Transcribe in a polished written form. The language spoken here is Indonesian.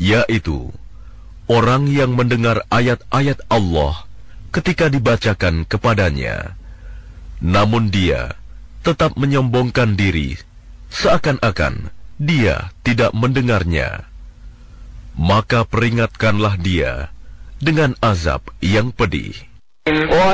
yaitu orang yang mendengar ayat-ayat Allah ketika dibacakan kepadanya, namun dia tetap menyombongkan diri, seakan-akan dia tidak mendengarnya. Maka peringatkanlah dia dengan azab yang pedih.